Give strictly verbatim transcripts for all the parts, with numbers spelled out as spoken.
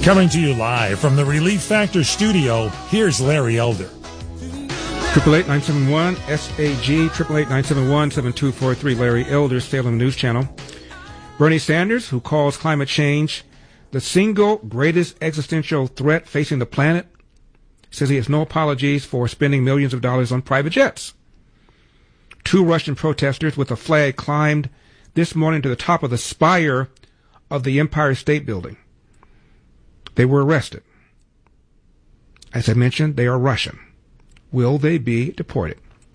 Coming to you live from the Relief Factor studio, here's Larry Elder. Triple eight nine seven one S A G, triple eight nine seven one seven two four three. Larry Elder, Salem News Channel. Bernie Sanders, who calls climate change the single greatest existential threat facing the planet, says he has no apologies for spending millions of dollars on private jets. Two Russian protesters with a flag climbed this morning to the top of the spire of the Empire State Building. They were arrested. As I mentioned, they are Russian. Will they be deported?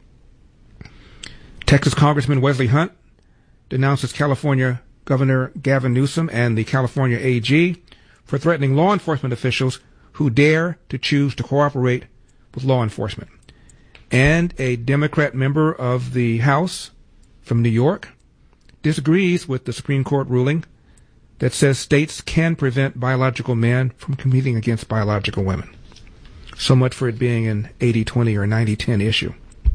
Texas Congressman Wesley Hunt denounces California Governor Gavin Newsom and the California A G for threatening law enforcement officials who dare to choose to cooperate with law enforcement. And a Democrat member of the House from New York disagrees with the Supreme Court ruling that says states can prevent biological men from competing against biological women. So much for it being an eighty twenty or ninety ten issue.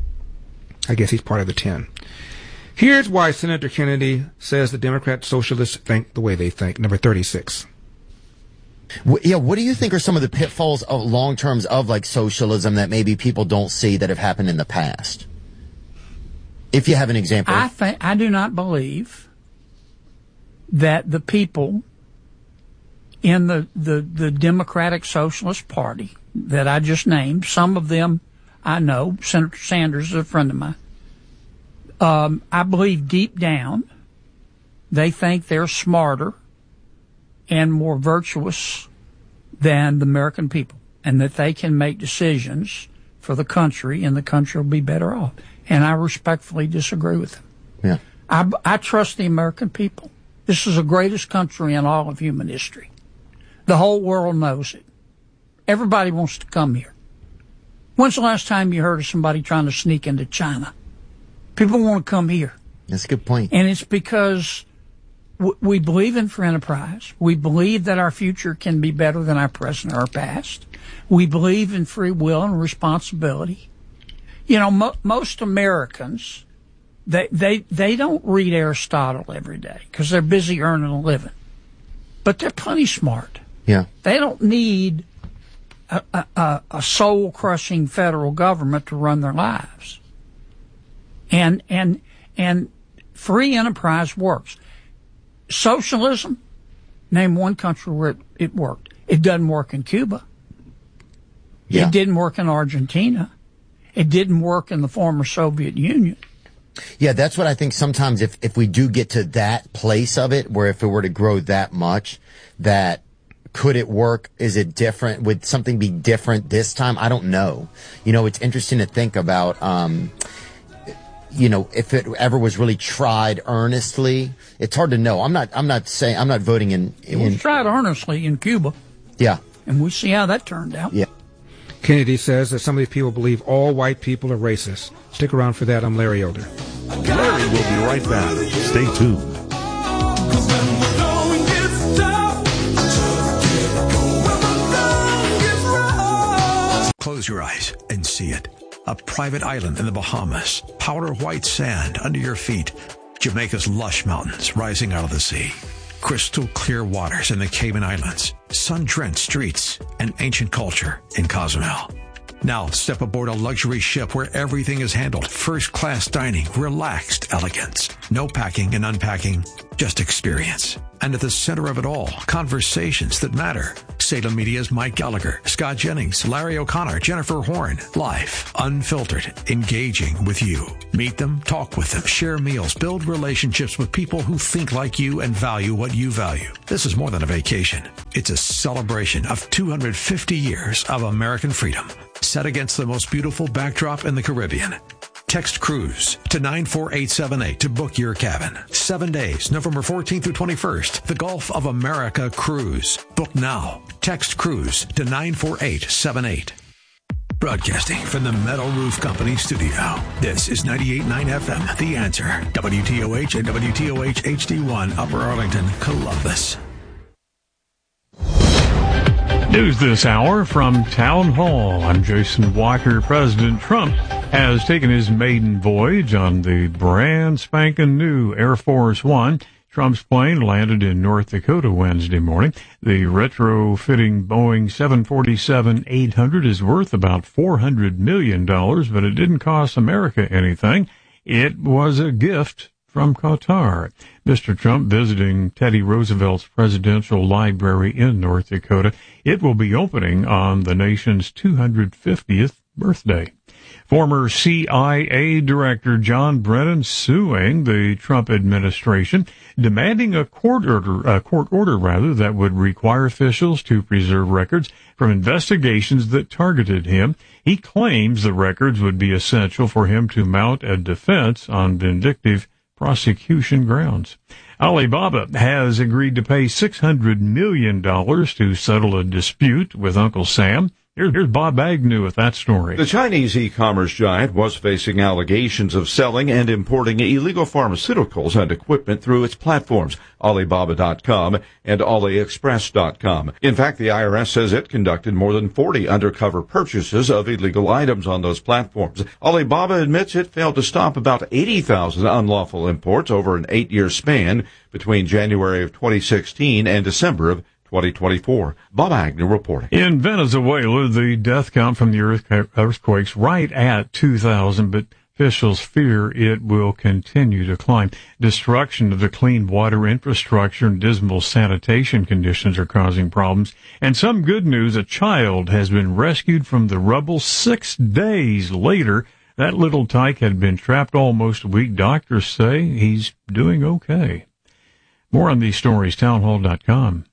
I guess he's part of the ten. Here's why Senator Kennedy says the Democrat socialists think the way they think. Number thirty-six. Yeah, what do you think are some of the pitfalls of long terms of like socialism that maybe people don't see that have happened in the past? If you have an example. I think I do not believe that the people in the, the, the Democratic Socialist Party that I just named, some of them I know, Senator Sanders is a friend of mine, um, I believe deep down they think they're smarter and more virtuous than the American people, and that they can make decisions for the country and the country will be better off. And I respectfully disagree with them. Yeah. I, I trust the American people. This is the greatest country in all of human history. The whole world knows it. Everybody wants to come here. When's the last time you heard of somebody trying to sneak into China? People want to come here. That's a good point. And it's because w- we believe in free enterprise. We believe that our future can be better than our present or our past. We believe in free will and responsibility. You know, mo- most Americans, they, they, they don't read Aristotle every day because they're busy earning a living. But they're plenty smart. Yeah. They don't need a, a, a soul-crushing federal government to run their lives. And, and, and free enterprise works. Socialism, name one country where it, it worked. It doesn't work in Cuba. Yeah. It didn't work in Argentina. It didn't work in the former Soviet Union. Yeah, that's what I think sometimes if, if we do get to that place of it, where if it were to grow that much, that could it work? Is it different? Would something be different this time? I don't know. You know, it's interesting to think about, um, you know, if it ever was really tried earnestly. It's hard to know. I'm not, I'm not saying, I'm not voting in. in it was tried earnestly in Cuba. Yeah. And we see how that turned out. Yeah. Kennedy says that some of these people believe all white people are racist. Stick around for that. I'm Larry Elder. Larry will be right back. Stay tuned. Close your eyes and see it. A private island in the Bahamas. Powder white sand under your feet. Jamaica's lush mountains rising out of the sea. Crystal clear waters in the Cayman Islands. Sun-drenched streets and ancient culture in Cozumel. Now step aboard a luxury ship where everything is handled. First-class dining, relaxed elegance. No packing and unpacking, just experience. And at the center of it all, conversations that matter. Salem Media's Mike Gallagher, Scott Jennings, Larry O'Connor, Jennifer Horn. Live, unfiltered, engaging with you. Meet them, talk with them, share meals, build relationships with people who think like you and value what you value. This is more than a vacation. It's a celebration of two hundred fifty years of American freedom, set against the most beautiful backdrop in the Caribbean. Text cruise to nine four eight seven eight to book your cabin. Seven days, November fourteenth through twenty-first. The Gulf of America Cruise. Book now. Text cruise to nine four eight seven eight. Broadcasting from the Metal Roof Company studio. This is ninety-eight point nine F M, The Answer. W T O H and W T O H H D one, Upper Arlington, Columbus. News this hour from Town Hall. I'm Jason Walker. President Trump has taken his maiden voyage on the brand spanking new Air Force One. Trump's plane landed in North Dakota Wednesday morning. The retrofitting Boeing seven forty-seven eight hundred is worth about four hundred million dollars, but it didn't cost America anything. It was a gift from Qatar. Mister Trump visiting Teddy Roosevelt's Presidential Library in North Dakota. It will be opening on the nation's two hundred fiftieth birthday. Former C I A Director John Brennan suing the Trump administration, demanding a court order, a court order rather, that would require officials to preserve records from investigations that targeted him. He claims the records would be essential for him to mount a defense on vindictive prosecution grounds. Alibaba has agreed to pay six hundred million dollars to settle a dispute with Uncle Sam. Here's Bob Agnew with that story. The Chinese e-commerce giant was facing allegations of selling and importing illegal pharmaceuticals and equipment through its platforms, Alibaba dot com and AliExpress dot com. In fact, the I R S says it conducted more than forty undercover purchases of illegal items on those platforms. Alibaba admits it failed to stop about eighty thousand unlawful imports over an eight-year span between January of twenty sixteen and December of twenty twenty-four. Bob Agnew reporting. In Venezuela, the death count from the earthquakes right at two thousand, but officials fear it will continue to climb. Destruction of the clean water infrastructure and dismal sanitation conditions are causing problems. And some good news, a child has been rescued from the rubble six days later. That little tyke had been trapped almost a week. Doctors say he's doing okay. More on these stories, townhall dot com.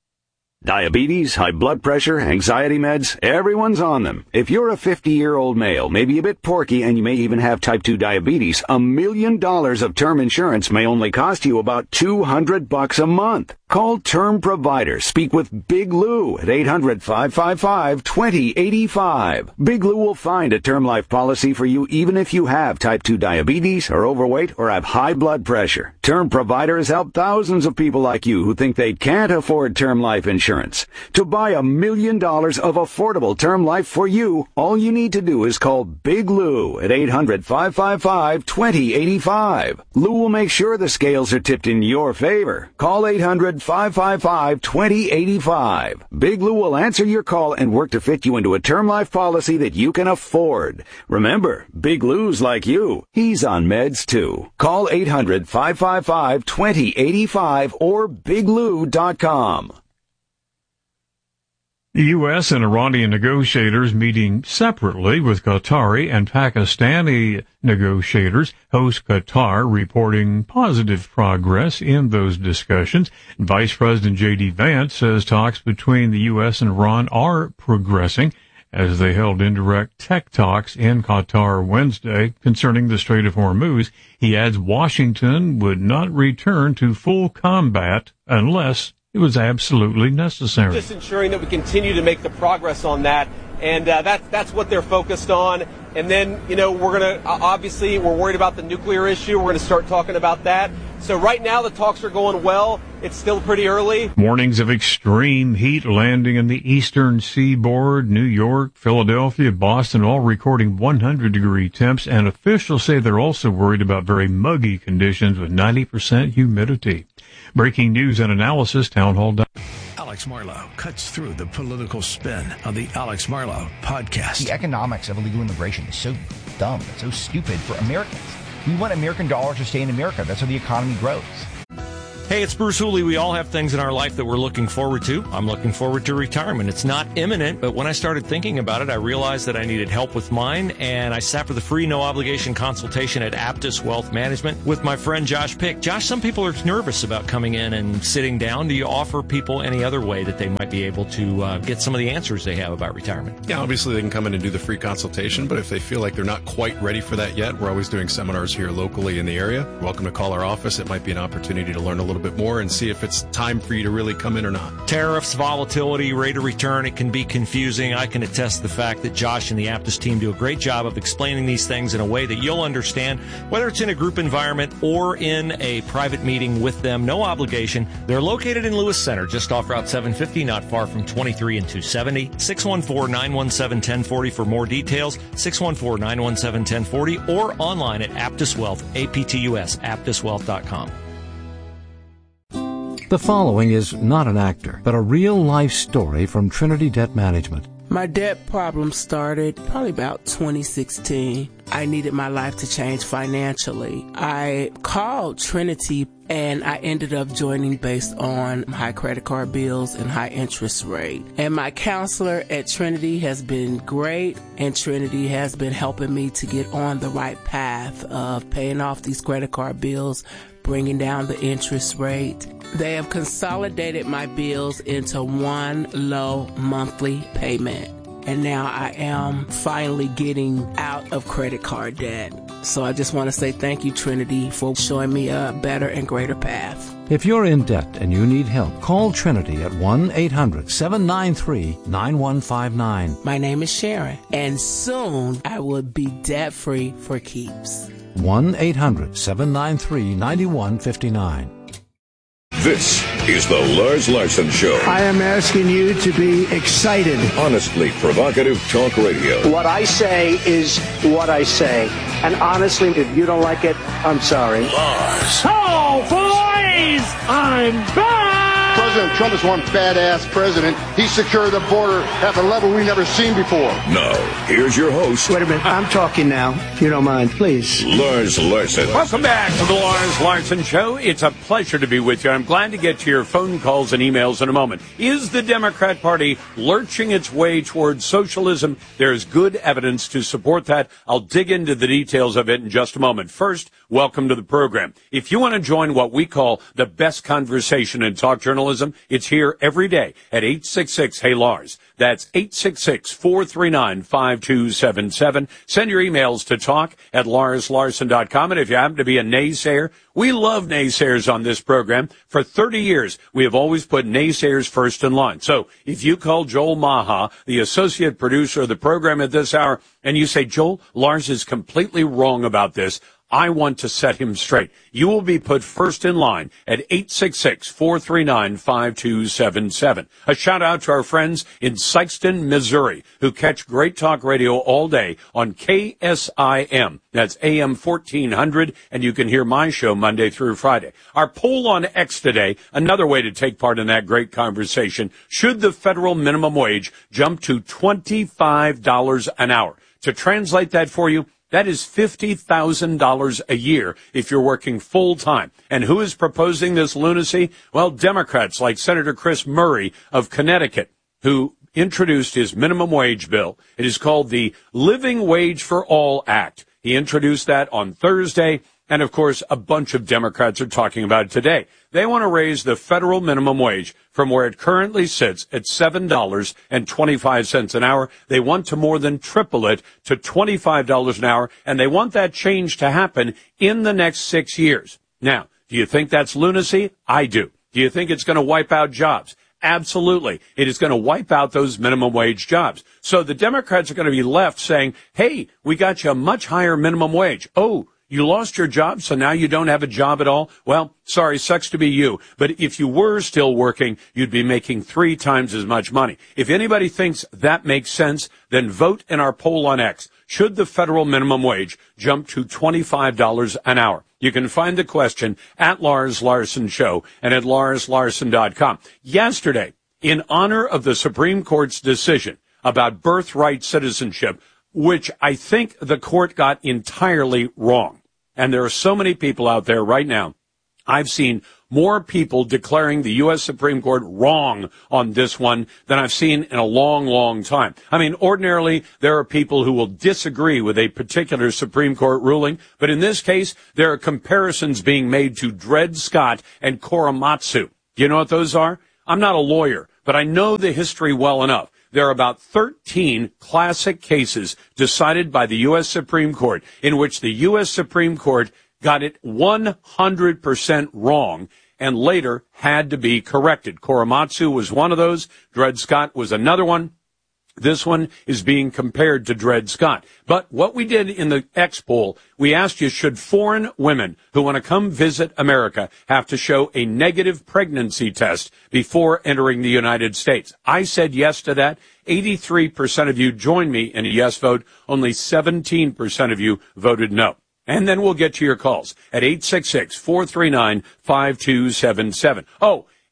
Diabetes, high blood pressure, anxiety meds, everyone's on them. If you're a fifty-year-old male, maybe a bit porky, and you may even have type two diabetes, a million dollars of term insurance may only cost you about two hundred bucks a month. Call Term Provider. Speak with Big Lou at eight hundred, five five five, two zero eight five. Big Lou will find a term life policy for you even if you have type two diabetes, are overweight, or have high blood pressure. Term Provider has helped thousands of people like you who think they can't afford term life insurance. To buy a million dollars of affordable term life for you, all you need to do is call Big Lou at eight hundred, five five five, two zero eight five. Lou will make sure the scales are tipped in your favor. Call eight hundred, five five five, two zero eight five. Big Lou will answer your call and work to fit you into a term life policy that you can afford. Remember, Big Lou's like you. He's on meds too. Call eight hundred, five five five, two zero eight five or big lou dot com. The U S and Iranian negotiators meeting separately with Qatari and Pakistani negotiators. Host Qatar reporting positive progress in those discussions. Vice President J D Vance says talks between the U S and Iran are progressing as they held indirect tech talks in Qatar Wednesday concerning the Strait of Hormuz. He adds Washington would not return to full combat unless it was absolutely necessary. Just ensuring that we continue to make the progress on that, and uh, that's that's what they're focused on. And then, you know, we're going to, uh, obviously, we're worried about the nuclear issue. We're going to start talking about that. So right now the talks are going well. It's still pretty early. Warnings of extreme heat landing in the eastern seaboard. New York, Philadelphia, Boston, all recording one hundred degree temps. And officials say they're also worried about very muggy conditions with ninety percent humidity. Breaking news and analysis, townhall dot com. Alex Marlow cuts through the political spin on the Alex Marlow podcast. The economics of illegal immigration is so dumb, it's so stupid for Americans. We want American dollars to stay in America. That's how the economy grows. Hey, it's Bruce Hooley. We all have things in our life that we're looking forward to. I'm looking forward to retirement. It's not imminent, but when I started thinking about it, I realized that I needed help with mine, and I sat for the free, no-obligation consultation at Aptus Wealth Management with my friend Josh Pick. Josh, some people are nervous about coming in and sitting down. Do you offer people any other way that they might be able to uh, get some of the answers they have about retirement? Yeah, obviously they can come in and do the free consultation, but if they feel like they're not quite ready for that yet, we're always doing seminars here locally in the area. Welcome to call our office. It might be an opportunity to learn a little bit more and see if it's time for you to really come in or not. Tariffs, volatility, rate of return, it can be confusing. I can attest to the fact that Josh and the Aptus team do a great job of explaining these things in a way that you'll understand, whether it's in a group environment or in a private meeting with them. No obligation. They're located in Lewis Center, just off Route seven fifty, not far from twenty-three and two seventy. six one four, nine one seven, one zero four zero for more details. six one four, nine one seven, one zero four zero or online at Aptus Wealth, A P T U S, aptus wealth dot com. The following is not an actor, but a real-life story from Trinity Debt Management. My debt problem started probably about twenty sixteen. I needed my life to change financially. I called Trinity and I ended up joining based on high credit card bills and high interest rate. And my counselor at Trinity has been great, and Trinity has been helping me to get on the right path of paying off these credit card bills, bringing down the interest rate. They have consolidated my bills into one low monthly payment. And now I am finally getting out of credit card debt. So I just want to say thank you, Trinity, for showing me a better and greater path. If you're in debt and you need help, call Trinity at one eight hundred seven nine three nine one five nine. My name is Sharon, and soon I will be debt-free for keeps. one eight hundred seven nine three nine one five nine. This is the Lars Larson Show. I am asking you to be excited. Honestly provocative talk radio. What I say is what I say. And honestly, if you don't like it, I'm sorry. Lars. Oh, boys! I'm back! President Trump is one badass president. He secured the border at a level we've never seen before. Now, here's your host. Wait a minute. I'm talking now. If you don't mind, please. Lars Larson. Welcome back to the Lars Larson Show. It's a pleasure to be with you. I'm glad to get to your phone calls and emails in a moment. Is the Democrat Party lurching its way towards socialism? There's good evidence to support that. I'll dig into the details of it in just a moment. First, welcome to the program. If you want to join what we call the best conversation in talk journalism, it's here every day at eight six six, hey Lars. That's eight six six, four three nine, five two seven seven. Send your emails to talk at lars larson dot com. And if you happen to be a naysayer, we love naysayers on this program. For thirty years, we have always put naysayers first in line. So if you call Joel Maha, the associate producer of the program at this hour, and you say, Joel, Lars is completely wrong about this, I want to set him straight. You will be put first in line at eight six six, four three nine, five two seven seven. A shout out to our friends in Sikeston, Missouri, who catch Great Talk Radio all day on K S I M. That's A M fourteen hundred, and you can hear my show Monday through Friday. Our poll on X today, another way to take part in that great conversation. Should the federal minimum wage jump to twenty-five dollars an hour? To translate that for you, that is fifty thousand dollars a year if you're working full-time. And who is proposing this lunacy? Well, Democrats like Senator Chris Murray of Connecticut, who introduced his minimum wage bill. It is called the Living Wage for All Act. He introduced that on Thursday, and of course, a bunch of Democrats are talking about it today. They want to raise the federal minimum wage from where it currently sits at seven dollars and twenty-five cents an hour. They want to more than triple it to twenty-five dollars an hour, and they want that change to happen in the next six years. Now, do you think that's lunacy? I do. Do you think it's going to wipe out jobs? Absolutely. It is going to wipe out those minimum wage jobs. So the Democrats are going to be left saying, hey, we got you a much higher minimum wage. Oh, you lost your job, so now you don't have a job at all? Well, sorry, sucks to be you. But if you were still working, you'd be making three times as much money. If anybody thinks that makes sense, then vote in our poll on X. Should the federal minimum wage jump to twenty-five dollars an hour? You can find the question at Lars Larson Show and at lars larson dot com. Yesterday, in honor of the Supreme Court's decision about birthright citizenship, which I think the court got entirely wrong. And there are so many people out there right now. I've seen more people declaring the U S Supreme Court wrong on this one than I've seen in a long, long time. I mean, ordinarily, there are people who will disagree with a particular Supreme Court ruling, but in this case, there are comparisons being made to Dred Scott and Korematsu. Do you know what those are? I'm not a lawyer, but I know the history well enough. There are about thirteen classic cases decided by the U S Supreme Court in which the U S Supreme Court got it one hundred percent wrong and later had to be corrected. Korematsu was one of those. Dred Scott was another one. This one is being compared to Dred Scott. But what we did in the X poll, we asked you, should foreign women who want to come visit America have to show a negative pregnancy test before entering the United States? I said yes to that. eighty-three percent of you joined me in a yes vote. Only seventeen percent of you voted no. And then we'll get to your calls at eight six six, four three nine, five two seven seven. Oh,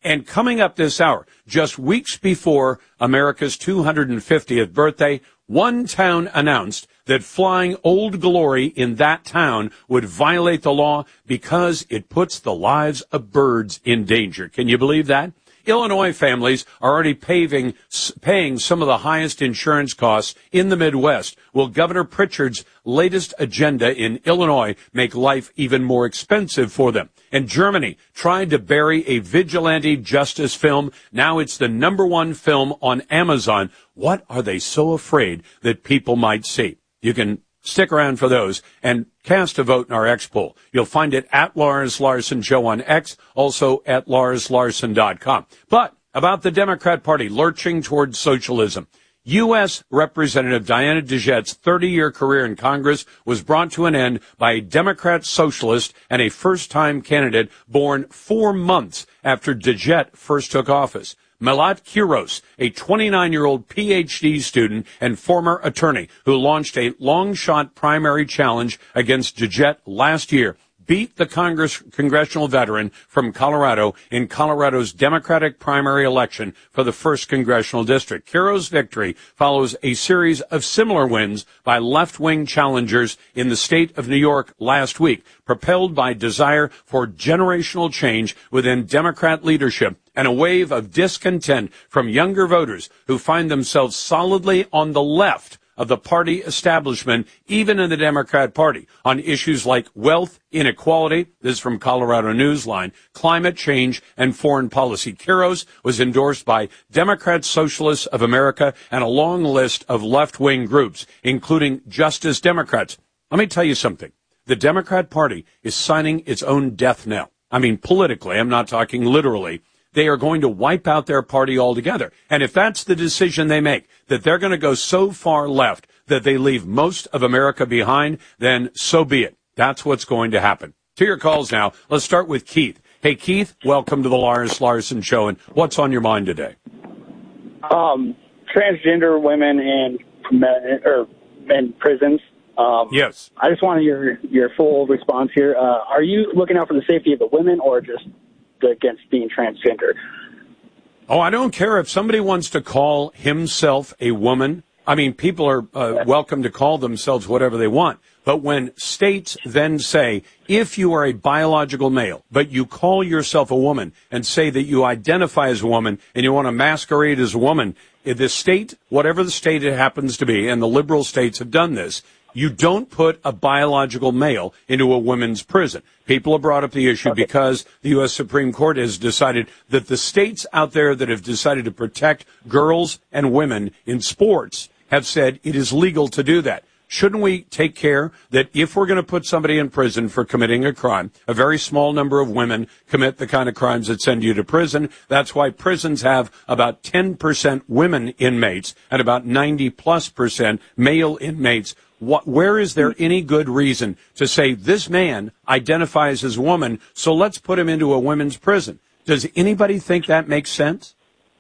And coming up this hour, just weeks before America's two hundred fiftieth birthday, one town announced that flying Old Glory in that town would violate the law because it puts the lives of birds in danger. Can you believe that? Illinois families are already paving, paying some of the highest insurance costs in the Midwest. Will Governor Pritchard's latest agenda in Illinois make life even more expensive for them? And Germany tried to bury a vigilante justice film. Now it's the number one film on Amazon. What are they so afraid that people might see? You can stick around for those and cast a vote in our X poll. You'll find it at Lars Larson Show on X, also at lars larson dot com. But about the Democrat Party lurching towards socialism. U S. Representative Diana DeJett's thirty-year career in Congress was brought to an end by a Democrat socialist and a first-time candidate born four months after DeJett first took office. Melat Kuros, a twenty-nine-year-old P H D student and former attorney who launched a long-shot primary challenge against DeJett last year, beat the Congress congressional veteran from Colorado in Colorado's Democratic primary election for the first congressional district. Kuros' victory follows a series of similar wins by left-wing challengers in the state of New York last week, propelled by desire for generational change within Democrat leadership and a wave of discontent from younger voters who find themselves solidly on the left of the party establishment, even in the Democrat Party, on issues like wealth, inequality, this is from Colorado Newsline, climate change, and foreign policy. Kuros was endorsed by Democrat Socialists of America and a long list of left-wing groups, including Justice Democrats. Let me tell you something. The Democrat Party is signing its own death knell. I mean, politically, I'm not talking literally. They are going to wipe out their party altogether. And if that's the decision they make, that they're going to go so far left that they leave most of America behind, then so be it. That's what's going to happen. To your calls now. Let's start with Keith. Hey, Keith, welcome to the Lars Larson Show. And what's on your mind today? Um, transgender women in, or in prisons. Um, yes. I just wanted your, your full response here. Uh, are you looking out for the safety of the women or just against being transgender? Oh, I don't care if somebody wants to call himself a woman. I mean, people are uh, welcome to call themselves whatever they want. But when states then say, if you are a biological male, but you call yourself a woman and say that you identify as a woman and you want to masquerade as a woman, the state, whatever the state it happens to be, and the liberal states have done this, you don't put a biological male into a women's prison. People have brought up the issue okay. because the U S. Supreme Court has decided that the states out there that have decided to protect girls and women in sports have said it is legal to do that. Shouldn't we take care that if we're going to put somebody in prison for committing a crime, a very small number of women commit the kind of crimes that send you to prison. That's why prisons have about ten percent women inmates and about ninety plus percent male inmates. What, where is there any good reason to say this man identifies as a woman, so let's put him into a women's prison? Does anybody think that makes sense?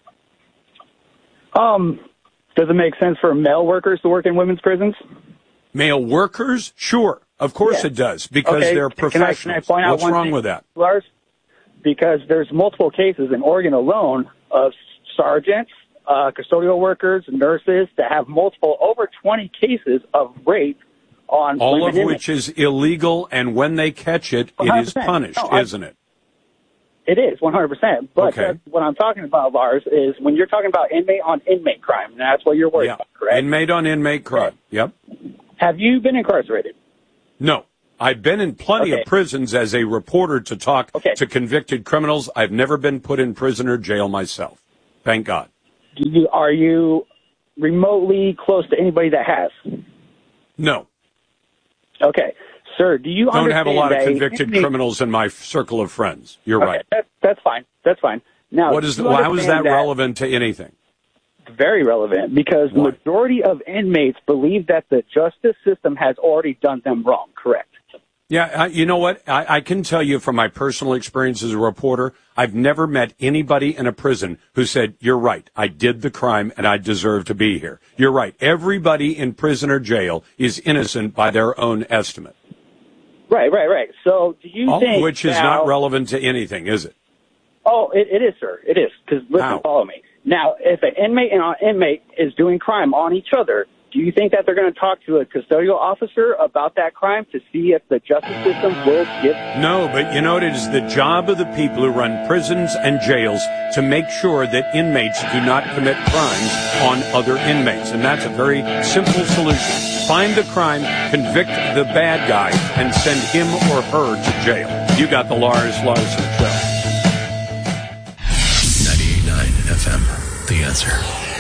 Um, does it make sense for male workers to work in women's prisons? Male workers? Sure. Of course yeah. it does, because okay. they're professionals. Can I, can I point out What's one wrong thing, with that? Lars? Because there's multiple cases in Oregon alone of sergeants, Uh, custodial workers, nurses, to have multiple, over twenty cases of rape on all women of inmates. which is illegal, and when they catch it, it is punished, no, I, isn't it? It is, one hundred percent. But okay. that's what I'm talking about, Lars, is when you're talking about inmate on inmate crime, and that's what you're worried yeah. about, correct? Inmate on inmate crime, yep. Have you been incarcerated? No. I've been in plenty okay. of prisons as a reporter to talk okay. to convicted criminals. I've never been put in prison or jail myself. Thank God. Do you, are you remotely close to anybody that has? No. Okay. Sir, do you don't understand have a lot of that convicted inmate, criminals in my circle of friends. You're okay, right. That, that's fine. That's fine. Now, what is the, well, how is that, that relevant to anything? Very relevant, because the majority of inmates believe that the justice system has already done them wrong, correct? Yeah, I, you know what? I, I can tell you from my personal experience as a reporter, I've never met anybody in a prison who said, you're right, I did the crime and I deserve to be here. You're right. Everybody in prison or jail is innocent by their own estimate. Right, right, right. So do you All think of which is now, not relevant to anything, is it? Oh, it, it is, sir. It is. Because listen, How? follow me. Now, if an inmate and an inmate is doing crime on each other, do you think that they're going to talk to a custodial officer about that crime to see if the justice system will give? No, but you know, it is the job of the people who run prisons and jails to make sure that inmates do not commit crimes on other inmates. And that's a very simple solution. Find the crime, convict the bad guy, and send him or her to jail. You got the Lars Larson Show. ninety-eight point nine F M, The Answer.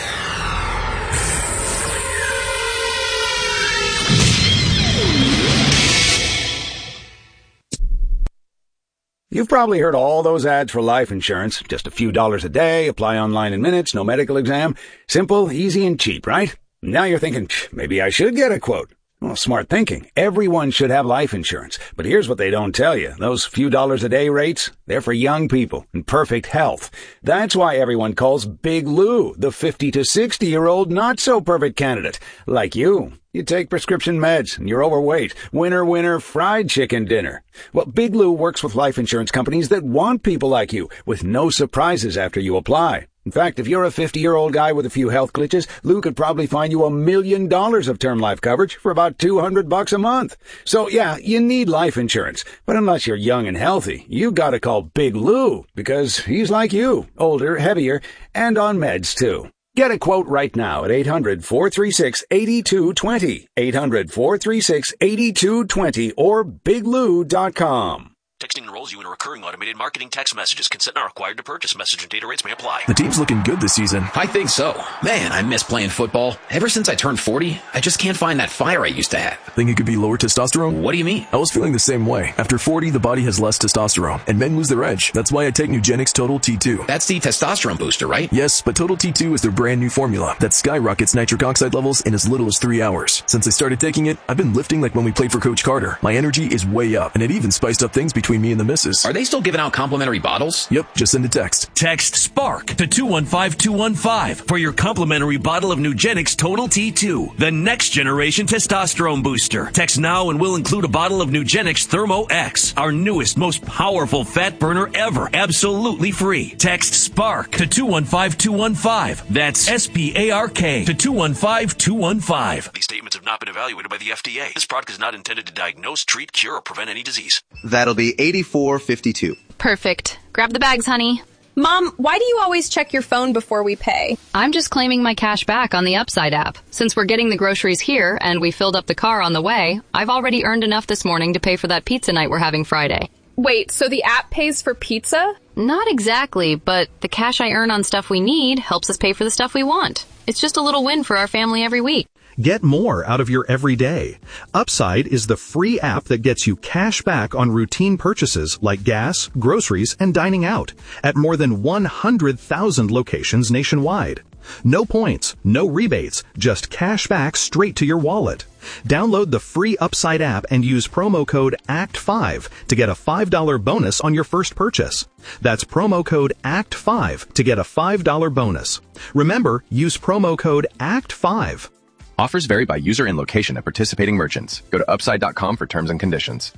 You've probably heard all those ads for life insurance. Just a few dollars a day, apply online in minutes, no medical exam. Simple, easy, and cheap, right? Now you're thinking, maybe I should get a quote. Well, smart thinking. Everyone should have life insurance. But here's what they don't tell you. Those few dollars a day rates, they're for young people in perfect health. That's why everyone calls Big Lou the fifty to sixty year old not so perfect candidate. Like you. You take prescription meds and you're overweight. Winner, winner, fried chicken dinner. Well, Big Lou works with life insurance companies that want people like you with no surprises after you apply. In fact, if you're a fifty-year-old guy with a few health glitches, Lou could probably find you a million dollars of term life coverage for about two hundred bucks a month. So yeah, you need life insurance. But unless you're young and healthy, you gotta call Big Lou because he's like you, older, heavier, and on meds too. Get a quote right now at eight hundred, four three six, eight two two zero, eight hundred, four three six, eight two two zero, or big lou dot com. Texting enrolls you in a recurring automated marketing text messages. Consent not required to purchase. Message and data rates may apply. The team's looking good this season. I think so. Man, I miss playing football. Ever since I turned forty, I just can't find that fire I used to have. Think it could be lower testosterone? What do you mean? I was feeling the same way. After forty, the body has less testosterone, and men lose their edge. That's why I take Nugenix Total T two. That's the testosterone booster, right? Yes, but Total T two is their brand new formula that skyrockets nitric oxide levels in as little as three hours. Since I started taking it, I've been lifting like when we played for Coach Carter. My energy is way up, and it even spiced up things between me and the missus. Are they still giving out complimentary bottles? Yep, just send a text. Text SPARK to two one five two one five for your complimentary bottle of Nugenix Total T two, the next generation testosterone booster. Text now and we'll include a bottle of Nugenix Thermo X, our newest, most powerful fat burner ever, absolutely free. Text SPARK to two one five two one five. That's S P A R K to two one five two one five. These statements have not been evaluated by the F D A. This product is not intended to diagnose, treat, cure, or prevent any disease. That'll be eighty-four fifty-two. Perfect. Grab the bags, honey. Mom, why do you always check your phone before we pay? I'm just claiming my cash back on the Upside app. Since we're getting the groceries here and we filled up the car on the way, I've already earned enough this morning to pay for that pizza night we're having Friday. Wait, so the app pays for pizza? Not exactly, but the cash I earn on stuff we need helps us pay for the stuff we want. It's just a little win for our family every week. Get more out of your everyday. Upside is the free app that gets you cash back on routine purchases like gas, groceries, and dining out at more than one hundred thousand locations nationwide. No points, no rebates, just cash back straight to your wallet. Download the free Upside app and use promo code A C T five to get a five dollars bonus on your first purchase. That's promo code A C T five to get a five dollars bonus. Remember, use promo code A C T five. Offers vary by user and location at participating merchants. Go to upside dot com for terms and conditions.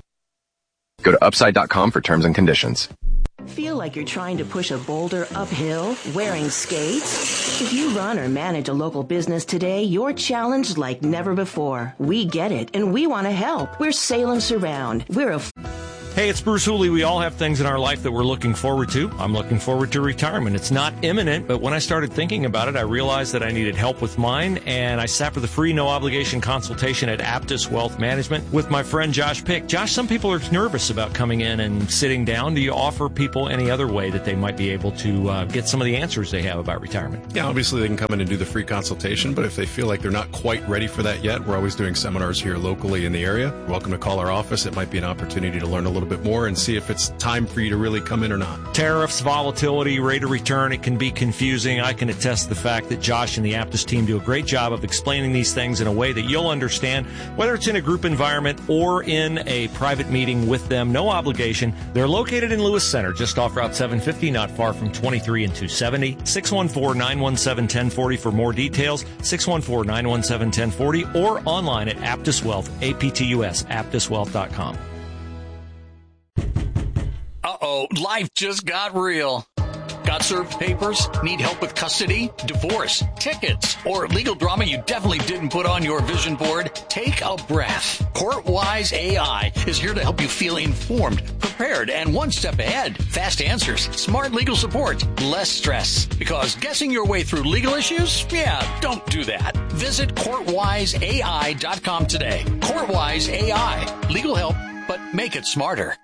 Go to upside dot com for terms and conditions. Feel like you're trying to push a boulder uphill wearing skates? If you run or manage a local business today, you're challenged like never before. We get it, and we want to help. We're Salem Surround. We're a... Hey, it's Bruce Hooley. We all have things in our life that we're looking forward to. I'm looking forward to retirement. It's not imminent, but when I started thinking about it, I realized that I needed help with mine, and I sat for the free, no-obligation consultation at Aptus Wealth Management with my friend Josh Pick. Josh, some people are nervous about coming in and sitting down. Do you offer people any other way that they might be able to uh, get some of the answers they have about retirement? Yeah, obviously they can come in and do the free consultation, but if they feel like they're not quite ready for that yet, we're always doing seminars here locally in the area. You're welcome to call our office. It might be an opportunity to learn a little bit more and see if it's time for you to really come in or not. Tariffs, volatility, rate of return, it can be confusing. I can attest the fact that Josh and the Aptus team do a great job of explaining these things in a way that you'll understand, whether it's in a group environment or in a private meeting with them. No obligation. They're located in Lewis Center, just off Route seven fifty, not far from twenty-three and two seventy. six one four, nine one seven, one zero four zero for more details. six one four, nine one seven, one zero four zero or online at Aptus Wealth, A P T U S, aptus wealth dot com. Uh-oh, life just got real. Got served papers? Need help with custody, divorce, tickets, or legal drama you definitely didn't put on your vision board? Take a breath. Courtwise A I is here to help you feel informed, prepared, and one step ahead. Fast answers, smart legal support, less stress. Because guessing your way through legal issues? Yeah, don't do that. Visit courtwise A I dot com today. Courtwise A I. Legal help, but make it smarter.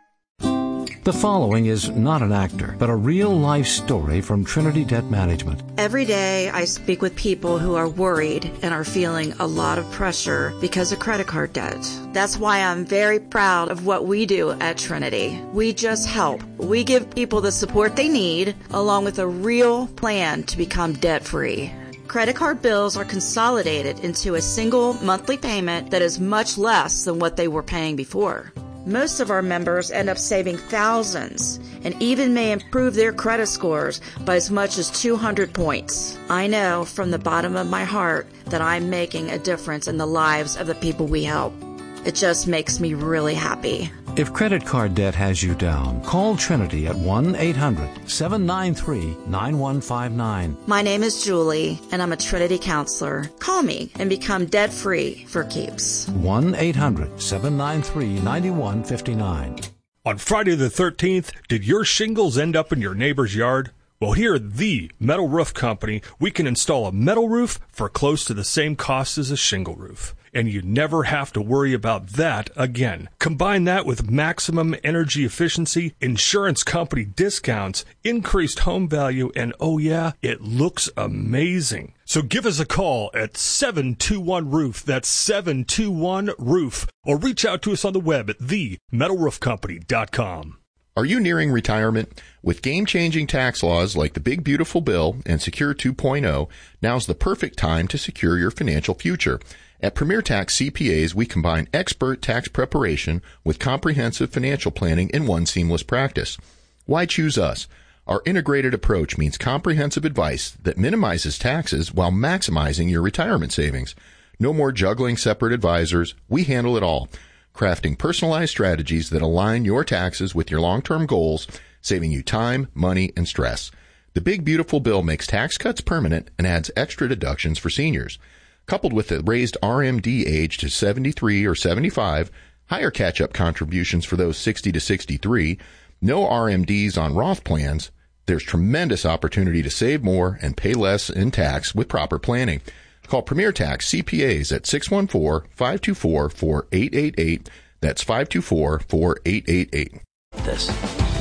The following is not an actor, but a real-life story from Trinity Debt Management. Every day I speak with people who are worried and are feeling a lot of pressure because of credit card debt. That's why I'm very proud of what we do at Trinity. We just help. We give people the support they need, along with a real plan to become debt-free. Credit card bills are consolidated into a single monthly payment that is much less than what they were paying before. Most of our members end up saving thousands and even may improve their credit scores by as much as two hundred points. I know from the bottom of my heart that I'm making a difference in the lives of the people we help. It just makes me really happy. If credit card debt has you down, call Trinity at one eight hundred seven nine three nine one five nine. My name is Julie, and I'm a Trinity counselor. Call me and become debt-free for keeps. one eight hundred seven nine three nine one five nine. On Friday the thirteenth, did your shingles end up in your neighbor's yard? Well, here at the Metal Roof Company, we can install a metal roof for close to the same cost as a shingle roof. And you never have to worry about that again. Combine that with maximum energy efficiency, insurance company discounts, increased home value, and oh yeah, it looks amazing. So give us a call at seven two one roof. That's seven two one roof. Or reach out to us on the web at the metal roof company dot com. Are you nearing retirement? With game-changing tax laws like the Big Beautiful Bill and Secure two point oh, now's the perfect time to secure your financial future. At Premier Tax C P As, we combine expert tax preparation with comprehensive financial planning in one seamless practice. Why choose us? Our integrated approach means comprehensive advice that minimizes taxes while maximizing your retirement savings. No more juggling separate advisors. We handle it all, crafting personalized strategies that align your taxes with your long-term goals, saving you time, money, and stress. The Big Beautiful Bill makes tax cuts permanent and adds extra deductions for seniors. Coupled with the raised R M D age to seventy-three or seventy-five, higher catch-up contributions for those sixty to sixty-three, no R M Ds on Roth plans, there's tremendous opportunity to save more and pay less in tax with proper planning. Call Premier Tax C P As at six one four, five two four, four eight eight eight. That's five two four, four eight eight eight. This.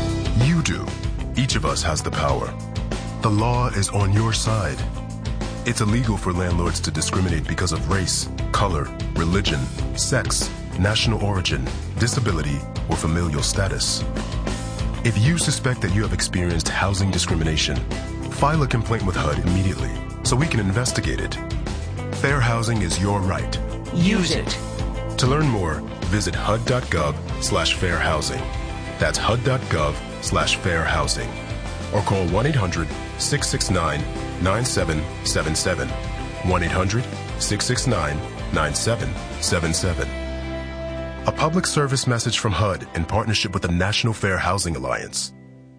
You do. Each of us has the power. The law is on your side. It's illegal for landlords to discriminate because of race, color, religion, sex, national origin, disability, or familial status. If you suspect that you have experienced housing discrimination, file a complaint with H U D immediately so we can investigate it. Fair housing is your right. Use it. To learn more, visit H U D dot gov slash fair housing. That's H U D dot gov slash fair housing. Or call one eight hundred six six nine nine seven seven seven. one eight hundred six six nine nine seven seven seven. A public service message from H U D in partnership with the National Fair Housing Alliance.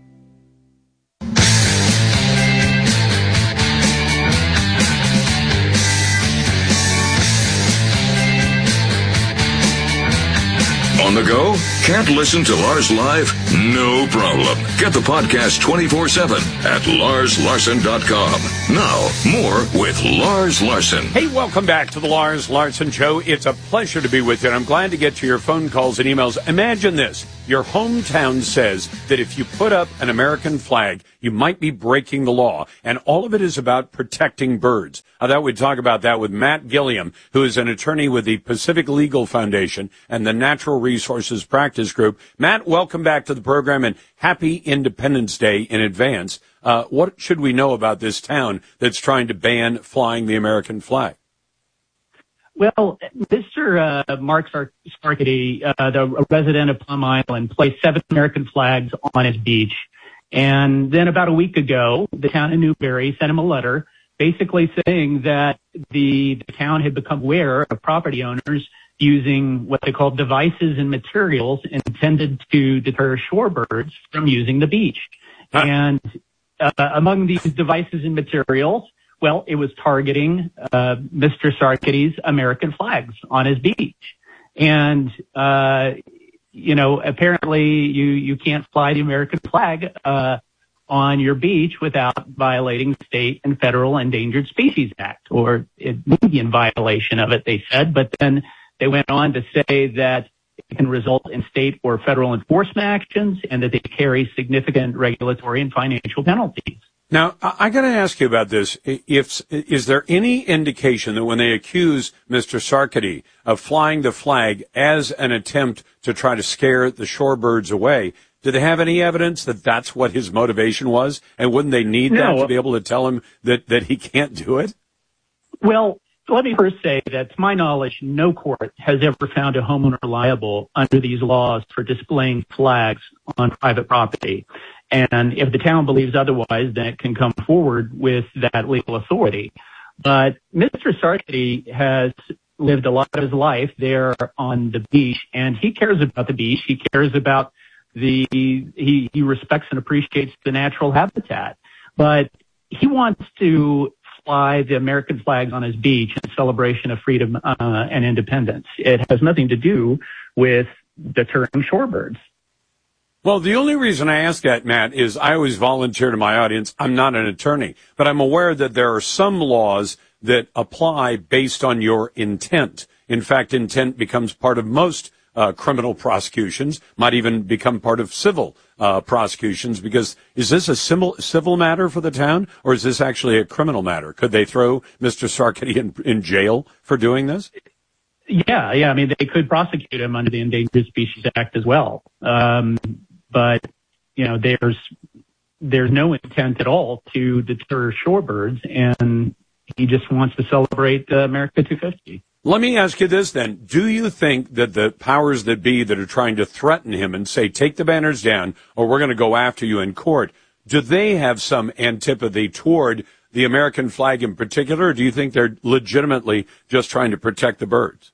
On the go? Can't listen to Lars live? No problem. Get the podcast twenty-four seven at lars larson dot com. Now, more with Lars Larson. Hey, welcome back to the Lars Larson Show. It's a pleasure to be with you, and I'm glad to get to your phone calls and emails. Imagine this. Your hometown says that if you put up an American flag, you might be breaking the law, and all of it is about protecting birds. I thought we'd talk about that with Matt Gilliam, who is an attorney with the Pacific Legal Foundation and the Natural Resources Practice Group. Matt, welcome back to the program, and happy Independence Day in advance. Uh, what should we know about this town that's trying to ban flying the American flag? Well, Mister Uh, Mark Scarcity, uh, the resident of Plum Island, placed seven American flags on his beach. And then about a week ago, the town of Newberry sent him a letter basically saying that the, the town had become aware of property owners using what they call devices and materials intended to deter shorebirds from using the beach. Huh. And uh, among these devices and materials, well, it was targeting uh, Mister Sarkity's American flags on his beach. And, uh, you know, apparently you, you can't fly the American flag uh, on your beach without violating state and federal Endangered Species Act, or it would be in violation of it, they said. But then they went on to say that it can result in state or federal enforcement actions and that they carry significant regulatory and financial penalties. Now, I got to ask you about this. If, is there any indication that when they accuse Mister Sarkity of flying the flag as an attempt to try to scare the shorebirds away, do they have any evidence that that's what his motivation was? And wouldn't they need No. that to be able to tell him that, that he can't do it? Well, let me first say that, to my knowledge, no court has ever found a homeowner liable under these laws for displaying flags on private property. And if the town believes otherwise, then it can come forward with that legal authority. But Mister Sarkity has lived a lot of his life there on the beach, and he cares about the beach. He cares about the, he, he respects and appreciates the natural habitat. But he wants to fly the American flags on his beach in celebration of freedom uh, and independence. It has nothing to do with deterring shorebirds. Well, the only reason I ask that, Matt, is I always volunteer to my audience. I'm not an attorney, but I'm aware that there are some laws that apply based on your intent. In fact, intent becomes part of most uh, criminal prosecutions, might even become part of civil uh, prosecutions, because is this a civil, civil matter for the town, or is this actually a criminal matter? Could they throw Mister Sarkity in, in jail for doing this? Yeah, yeah. I mean, they could prosecute him under the Endangered Species Act as well. Um, but, you know, there's there's no intent at all to deter shorebirds, and he just wants to celebrate uh, America two fifty. Let me ask you this then. Do you think that the powers that be that are trying to threaten him and say, take the banners down or we're going to go after you in court, do they have some antipathy toward the American flag in particular, or do you think they're legitimately just trying to protect the birds?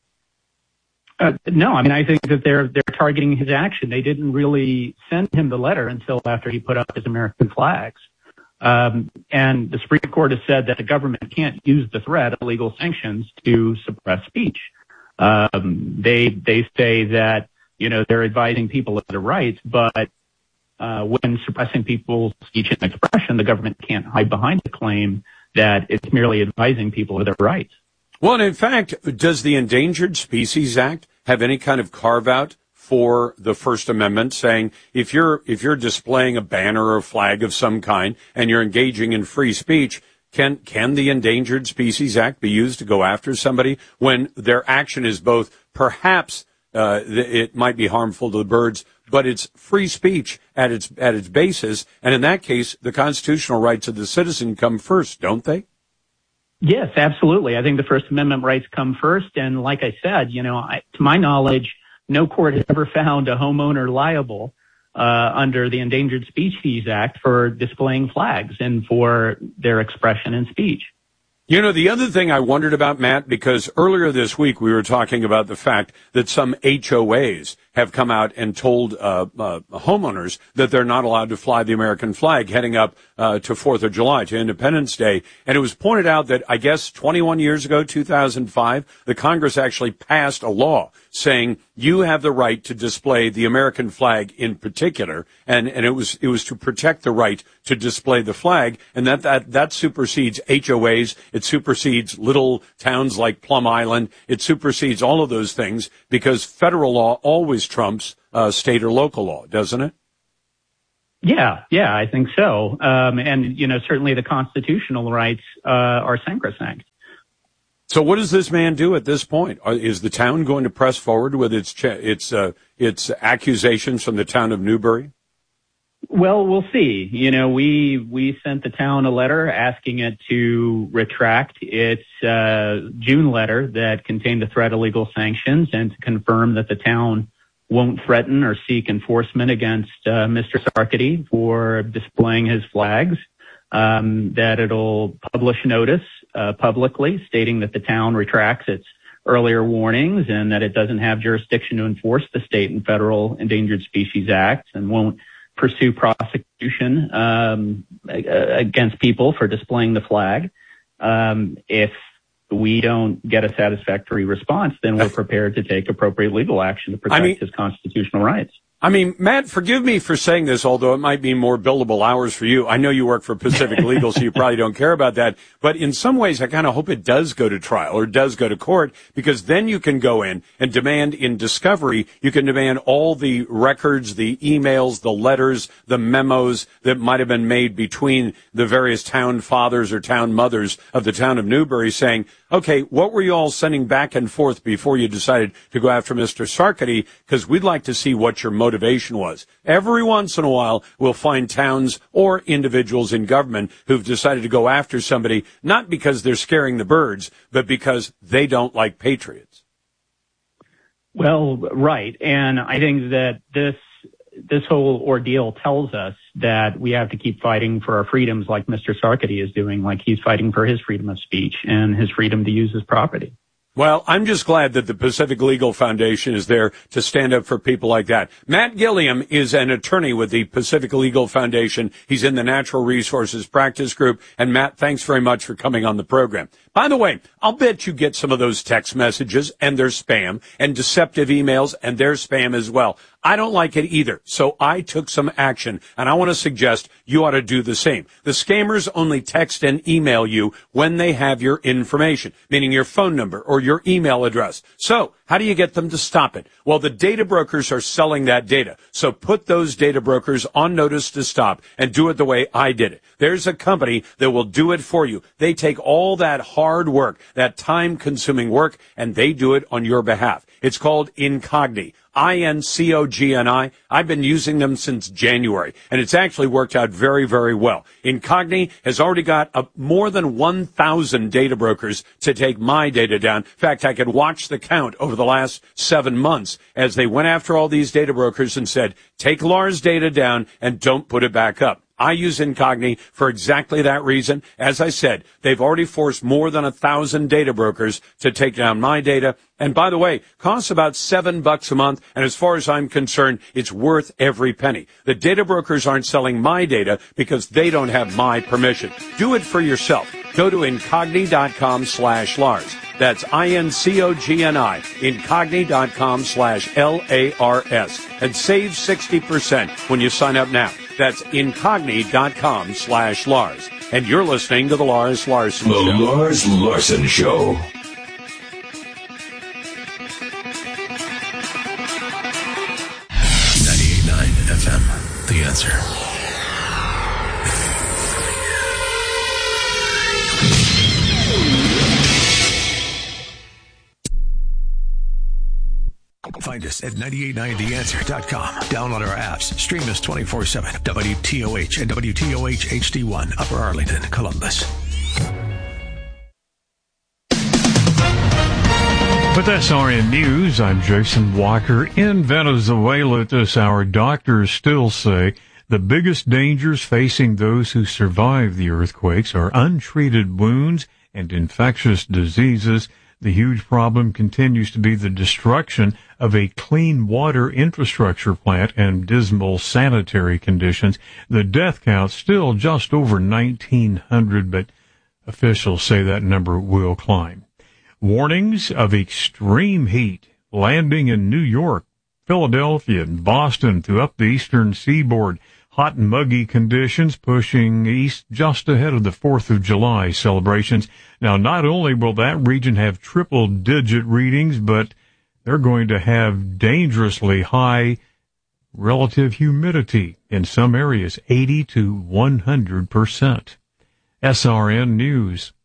Uh, no, I mean, I think that they're they're targeting his action. They didn't really send him the letter until after he put up his American flags. Um, and the Supreme Court has said that the government can't use the threat of legal sanctions to suppress speech. Um, they they say that, you know, they're advising people of their rights, but uh, when suppressing people's speech and expression, the government can't hide behind the claim that it's merely advising people of their rights. Well, and in fact, does the Endangered Species Act have any kind of carve-out for the First Amendment, saying if you're if you're displaying a banner or a flag of some kind and you're engaging in free speech, can can the Endangered Species Act be used to go after somebody when their action is both perhaps uh, it might be harmful to the birds, but it's free speech at its at its basis, and in that case, the constitutional rights of the citizen come first, don't they? Yes, absolutely. I think the First Amendment rights come first. And like I said, you know, I, to my knowledge, no court has ever found a homeowner liable uh, under the Endangered Species Act for displaying flags and for their expression and speech. You know, the other thing I wondered about, Matt, because earlier this week we were talking about the fact that some H O As have come out and told uh, uh, homeowners that they're not allowed to fly the American flag heading up uh, to fourth of July, to Independence Day. And it was pointed out that, I guess, twenty-one years ago, two thousand five, the Congress actually passed a law saying you have the right to display the American flag in particular, and, and it was it was to protect the right to display the flag, and that, that, that supersedes H O As, it supersedes little towns like Plum Island, it supersedes all of those things, because federal law always trumps uh, state or local law, doesn't it? Yeah, yeah, I think so. Um, and, you know, certainly the constitutional rights uh, are sacrosanct. So what does this man do at this point? Is the town going to press forward with its ch- its uh, its accusations from the town of Newbury? Well, we'll see. You know, we we sent the town a letter asking it to retract its uh, June letter that contained the threat of legal sanctions, and to confirm that the town won't threaten or seek enforcement against uh, Mister Sarkity for displaying his flags. Um, that it'll publish notice uh, publicly stating that the town retracts its earlier warnings and that it doesn't have jurisdiction to enforce the state and federal Endangered Species Acts and won't pursue prosecution um, against people for displaying the flag. Um, if we don't get a satisfactory response, then we're prepared to take appropriate legal action to protect I mean, his constitutional rights. I mean, Matt, forgive me for saying this, although it might be more billable hours for you. I know you work for Pacific Legal, so you probably don't care about that. But in some ways, I kind of hope it does go to trial or does go to court, because then you can go in and demand in discovery, you can demand all the records, the emails, the letters, the memos that might have been made between the various town fathers or town mothers of the town of Newbury saying, okay, what were you all sending back and forth before you decided to go after Mister Sarkety? Because we'd like to see what your motivation was. Every once in a while, we'll find towns or individuals in government who've decided to go after somebody, not because they're scaring the birds, but because they don't like patriots. Well, right. And I think that this this whole ordeal tells us that we have to keep fighting for our freedoms like Mister Sarkety is doing, like he's fighting for his freedom of speech and his freedom to use his property. Well, I'm just glad that the Pacific Legal Foundation is there to stand up for people like that. Matt Gilliam is an attorney with the Pacific Legal Foundation. He's in the Natural Resources Practice Group. And Matt, thanks very much for coming on the program. By the way, I'll bet you get some of those text messages and they're spam, and deceptive emails and they're spam as well. I don't like it either, so I took some action, and I want to suggest you ought to do the same. The scammers only text and email you when they have your information, meaning your phone number or your email address. So how do you get them to stop it? Well, the data brokers are selling that data, so put those data brokers on notice to stop and do it the way I did it. There's a company that will do it for you. They take all that hard work, that time-consuming work, and they do it on your behalf. It's called Incogni. I N C O G N I. I've been using them since January, and it's actually worked out very, very well. Incogni has already got a, more than one thousand data brokers to take my data down. In fact, I could watch the count over the last seven months as they went after all these data brokers and said, take Lars' data down and don't put it back up. I use Incogni for exactly that reason. As I said, they've already forced more than a thousand data brokers to take down my data. And by the way, costs about seven bucks a month. And as far as I'm concerned, it's worth every penny. The data brokers aren't selling my data because they don't have my permission. Do it for yourself. Go to Incogni.com slash Lars. That's I-N-C-O-G-N-I, Incogni.com slash L A R S. And save sixty percent when you sign up now. That's Incogni.com slash Lars. And you're listening to The Lars Larson The Show. The Lars Larson Show. ninety-eight point nine F M, The Answer. Find us at nine eight nine the answer dot com. Download our apps. Stream us twenty-four seven. W T O H and W T O H H D one, Upper Arlington, Columbus. With S R N News, I'm Jason Walker. In Venezuela at this hour, doctors still say the biggest dangers facing those who survive the earthquakes are untreated wounds and infectious diseases. The huge problem continues to be the destruction of a clean water infrastructure plant and dismal sanitary conditions. The death count still just over nineteen hundred, but officials say that number will climb. Warnings of extreme heat landing in New York, Philadelphia, and Boston throughout the eastern seaboard. Hot and muggy conditions pushing east just ahead of the fourth of July celebrations. Now, not only will that region have triple-digit readings, but they're going to have dangerously high relative humidity in some areas, eighty to one hundred percent. S R N News.